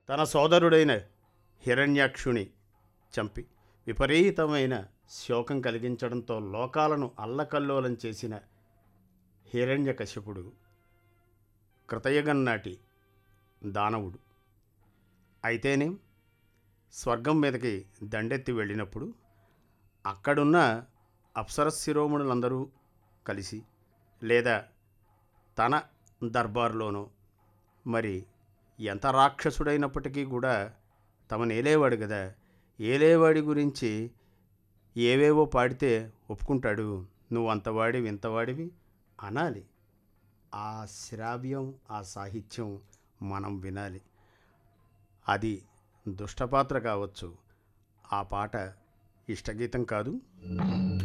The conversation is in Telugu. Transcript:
తన సోదరుడైన హిరణ్యాక్షుని చంపి విపరీతమైన శోకం కలిగించడంతో లోకాలను అల్లకల్లోలం చేసిన హిరణ్యకశిపుడు కృతయుగం నాటి దానవుడు. అయితేనే స్వర్గం మీదకి దండెత్తి వెళ్ళినప్పుడు అక్కడున్న అప్సరశిరోమణులందరూ కలిసి లేదా తన దర్బార్లోనో మరి ఎంత రాక్షసుడైనప్పటికీ కూడా తమను ఏలేవాడు కదా, ఏలేవాడి గురించి ఏవేవో పాడితే ఒప్పుకుంటాడు. నువ్వు అంతవాడివి ఇంతవాడివి అనాలి. ఆ శ్రావ్యం ఆ సాహిత్యం మనం వినాలి. అది దుష్టపాత్ర కావచ్చు, ఆ పాట ఇష్టగీతం కాదు.